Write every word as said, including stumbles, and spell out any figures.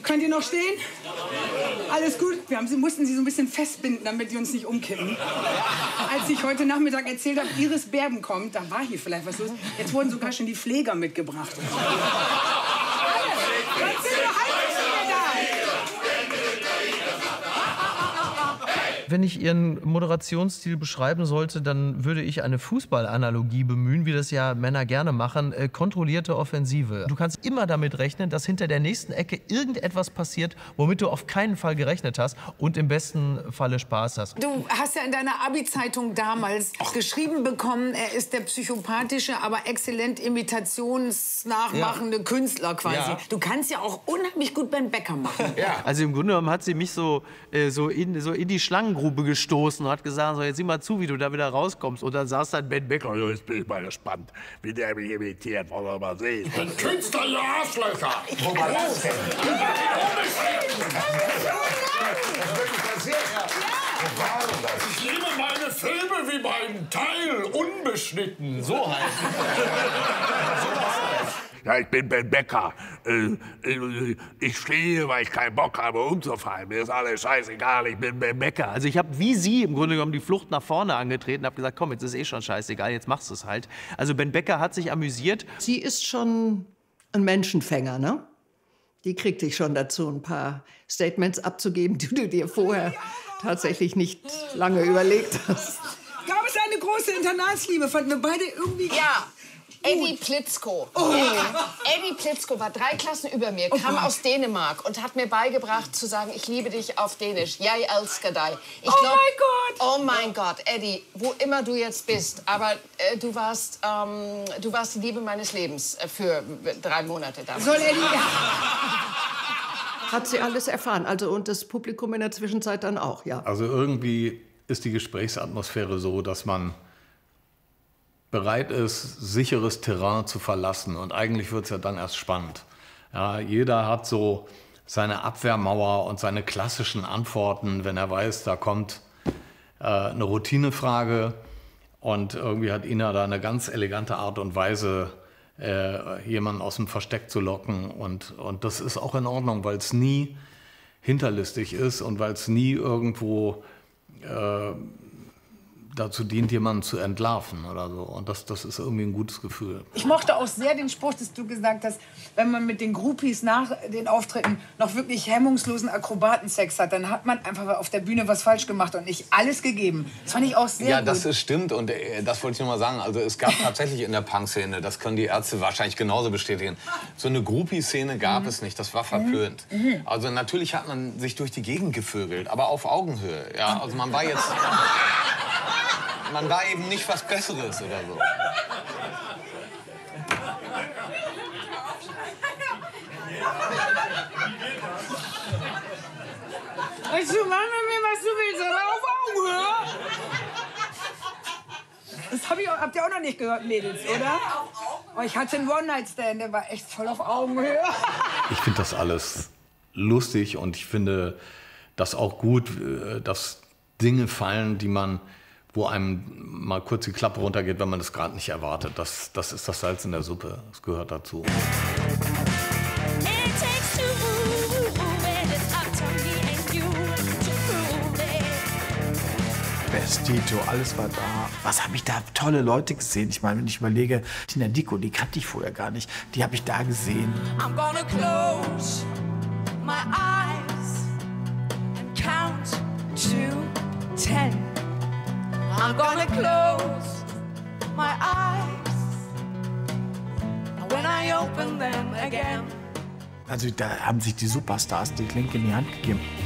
Könnt ihr noch stehen? Alles gut? Wir haben sie, mussten sie so ein bisschen festbinden, damit die uns nicht umkippen. Als ich heute Nachmittag erzählt habe, Iris Berben kommt, da war hier vielleicht was los. Jetzt wurden sogar schon die Pfleger mitgebracht. Wenn ich Ihren Moderationsstil beschreiben sollte, dann würde ich eine Fußballanalogie bemühen, wie das ja Männer gerne machen. Äh, kontrollierte Offensive. Du kannst immer damit rechnen, dass hinter der nächsten Ecke irgendetwas passiert, womit du auf keinen Fall gerechnet hast und im besten Falle Spaß hast. Du hast ja in deiner Abi-Zeitung damals Och. geschrieben bekommen, er ist der psychopathische, aber exzellent imitationsnachmachende ja. Künstler quasi. Ja. Du kannst ja auch unheimlich gut Ben Becker machen. Ja. Also im Grunde genommen hat sie mich so, äh, so, in, so in die Schlangen Grube gestoßen und hat gesagt, so, jetzt sieh mal zu, wie du da wieder rauskommst. Und dann saß dann Ben Becker. Also jetzt bin ich mal gespannt, wie der mich imitiert, wollen wir mal sehen. Ein Künstler, ihr Arschlöcher! Wo war das denn? Ich liebe meine Filme wie meinen Teil, unbeschnitten. So halt. Ja, ich bin Ben Becker. Ich stehe, weil ich keinen Bock habe, umzufallen. Mir ist alles scheißegal, ich bin Ben Becker. Also ich habe wie Sie im Grunde genommen die Flucht nach vorne angetreten und habe gesagt, komm, jetzt ist eh schon scheißegal, jetzt machst du es halt. Also Ben Becker hat sich amüsiert. Sie ist schon ein Menschenfänger, ne? Die kriegt dich schon dazu, ein paar Statements abzugeben, die du dir vorher tatsächlich nicht lange überlegt hast. Gab es eine große Internatsliebe? Fanden wir beide irgendwie... Ja. Eddie Plitzko. Oh. Eddie Plitzko war drei Klassen über mir, kam oh aus Dänemark und hat mir beigebracht zu sagen, ich liebe dich auf Dänisch. Jeg elsker dig. Ich oh glaub, mein Gott! Oh mein Gott, Eddie, wo immer du jetzt bist, aber äh, du, warst, ähm, du warst die Liebe meines Lebens äh, für drei Monate damals. Soll Eddie... Hat sie alles erfahren, also und das Publikum in der Zwischenzeit dann auch, ja. Also irgendwie ist die Gesprächsatmosphäre so, dass man bereit ist, sicheres Terrain zu verlassen. Und eigentlich wird es ja dann erst spannend. Ja, jeder hat so seine Abwehrmauer und seine klassischen Antworten, wenn er weiß, da kommt äh, eine Routinefrage. Und irgendwie hat Ina da eine ganz elegante Art und Weise, äh, jemanden aus dem Versteck zu locken. Und, und das ist auch in Ordnung, weil es nie hinterlistig ist und weil es nie irgendwo... Äh, dazu dient, jemanden zu entlarven oder so. Und das, das ist irgendwie ein gutes Gefühl. Ich mochte auch sehr den Spruch, dass du gesagt hast, wenn man mit den Groupies nach den Auftritten noch wirklich hemmungslosen Akrobatensex hat, dann hat man einfach auf der Bühne was falsch gemacht und nicht alles gegeben. Das fand ich auch sehr ja, gut. Ja, das ist, stimmt und äh, das wollte ich noch mal sagen. Also es gab tatsächlich in der Punk-Szene, das können die Ärzte wahrscheinlich genauso bestätigen, so eine Groupie-Szene gab mhm. es nicht, das war verpönt. Mhm. Also natürlich hat man sich durch die Gegend gevögelt, aber auf Augenhöhe. Ja, also man war jetzt... Man war eben nicht was Besseres oder so. Weißt du, mach mit mir, was du willst, aber auf Augenhöhe. Das hab ich auch, habt ihr auch noch nicht gehört, Mädels, oder? Oh, ich hatte einen One-Night-Stand, der war echt voll auf Augenhöhe. Ich finde das alles lustig und ich finde das auch gut, dass Dinge fallen, die man... wo einem mal kurz die Klappe runtergeht, wenn man das gerade nicht erwartet. Das, das ist das Salz in der Suppe. Das gehört dazu. Best Tito, alles war da. Was habe ich da tolle Leute gesehen? Ich meine, wenn ich überlege, Tina Dicko, die kannte ich vorher gar nicht. Die habe ich da gesehen. I'm gonna close my eyes and count to ten. I'm gonna close my eyes when I open them again. Also da haben sich die Superstars die Klinke in die Hand gegeben.